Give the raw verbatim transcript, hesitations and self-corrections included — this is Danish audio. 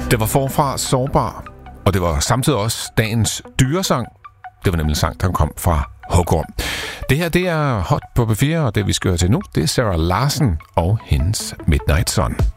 Det var forfra Sårbar, og det var samtidig også dagens dyresang. Det var nemlig en sang, der kom fra Huggorm. Det her, det er Hot på P fire, og det vi skal høre til nu, det er Sarah Larsen og hendes Midnight Sun.